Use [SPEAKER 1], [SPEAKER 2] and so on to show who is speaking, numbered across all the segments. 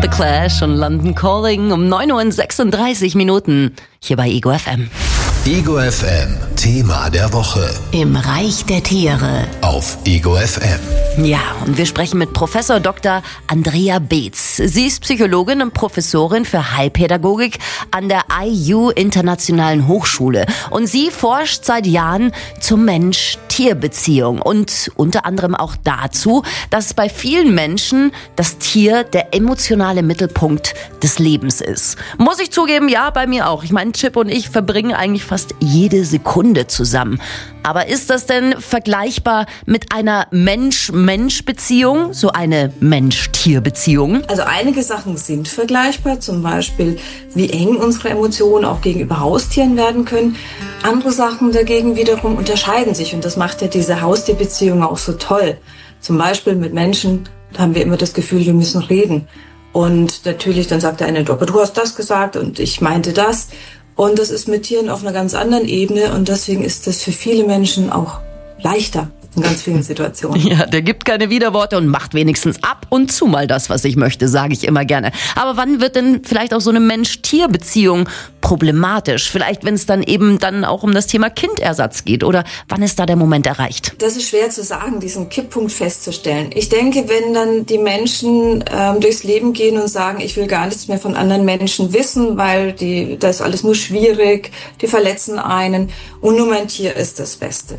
[SPEAKER 1] Clash und London Calling um 9:36 Uhr hier bei Ego FM.
[SPEAKER 2] Ego FM, Thema der Woche.
[SPEAKER 1] Im Reich der Tiere.
[SPEAKER 2] Auf Ego FM.
[SPEAKER 1] Ja, und wir sprechen mit Professor Dr. Andrea Beetz. Sie ist Psychologin und Professorin für Heilpädagogik an der IU Internationalen Hochschule. Und sie forscht seit Jahren zur Mensch-Tier-Beziehung und unter anderem auch dazu, dass bei vielen Menschen das Tier der emotionale Mittelpunkt des Lebens ist. Muss ich zugeben, ja, bei mir auch. Ich meine, Chip und ich verbringen eigentlich fast jede Sekunde zusammen. Aber ist das denn vergleichbar mit einer Mensch-Mensch-Beziehung, so eine Mensch-Tier-Beziehung?
[SPEAKER 3] Also einige Sachen sind vergleichbar, zum Beispiel wie eng unsere Emotionen auch gegenüber Haustieren werden können. Andere Sachen dagegen wiederum unterscheiden sich und das macht ja diese Haustierbeziehung auch so toll. Zum Beispiel mit Menschen, da haben wir immer das Gefühl, wir müssen reden. Und natürlich, dann sagt der eine, aber du hast das gesagt und ich meinte das. Und das ist mit Tieren auf einer ganz anderen Ebene und deswegen ist das für viele Menschen auch leichter in ganz vielen Situationen.
[SPEAKER 1] Ja, der gibt keine Widerworte und macht wenigstens ab und zu mal das, was ich möchte, sage ich immer gerne. Aber wann wird denn vielleicht auch so eine Mensch-Tier-Beziehung problematisch? Vielleicht, wenn es dann eben dann auch um das Thema Kindersatz geht oder wann ist da der Moment erreicht?
[SPEAKER 3] Das ist schwer zu sagen, diesen Kipppunkt festzustellen. Ich denke, wenn dann die Menschen durchs Leben gehen und sagen, ich will gar nichts mehr von anderen Menschen wissen, weil das ist alles nur schwierig, die verletzen einen und nur mein Tier ist das Beste.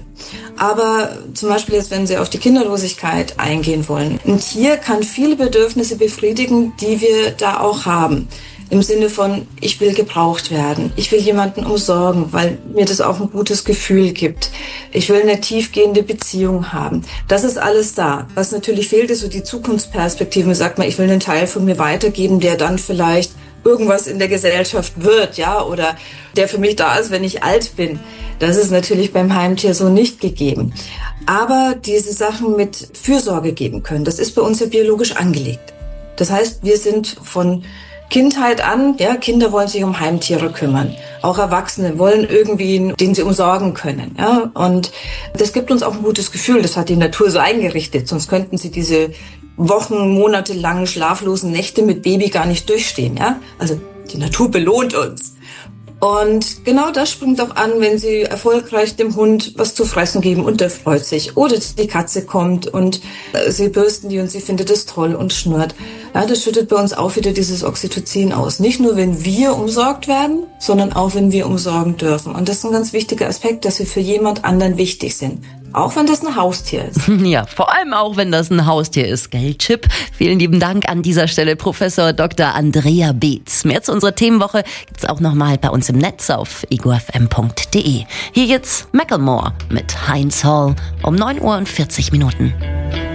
[SPEAKER 3] Aber zum Beispiel jetzt, wenn Sie auf die Kinderlosigkeit eingehen wollen. Ein Tier kann viele Bedürfnisse befriedigen, die wir da auch haben. Im Sinne von, ich will gebraucht werden. Ich will jemanden umsorgen, weil mir das auch ein gutes Gefühl gibt. Ich will eine tiefgehende Beziehung haben. Das ist alles da. Was natürlich fehlt, ist so die Zukunftsperspektive. Man sagt mal, ich will einen Teil von mir weitergeben, der dann vielleicht irgendwas in der Gesellschaft wird, ja, oder der für mich da ist, wenn ich alt bin. Das ist natürlich beim Heimtier so nicht gegeben. Aber diese Sachen mit Fürsorge geben können, das ist bei uns ja biologisch angelegt. Das heißt, wir sind von Kindheit an, ja, Kinder wollen sich um Heimtiere kümmern. Auch Erwachsene wollen irgendwie, den sie umsorgen können, ja. Und das gibt uns auch ein gutes Gefühl. Das hat die Natur so eingerichtet. Sonst könnten sie diese Wochen, Monate langen schlaflosen Nächte mit Baby gar nicht durchstehen, ja. Also die Natur belohnt uns. Und genau das springt auch an, wenn Sie erfolgreich dem Hund was zu fressen geben und der freut sich. Oder die Katze kommt und Sie bürsten die und sie findet es toll und schnurrt. Ja, das schüttet bei uns auch wieder dieses Oxytocin aus. Nicht nur, wenn wir umsorgt werden, sondern auch, wenn wir umsorgen dürfen. Und das ist ein ganz wichtiger Aspekt, dass wir für jemand anderen wichtig sind. Auch wenn das ein Haustier ist.
[SPEAKER 1] Ja, vor allem auch, wenn das ein Haustier ist, gell, Chip? Vielen lieben Dank an dieser Stelle, Professor Dr. Andrea Beetz. Mehr zu unserer Themenwoche gibt's auch nochmal bei uns im Netz auf egofm.de. Hier jetzt Macklemore mit Heinz Hall um 9:40 Uhr.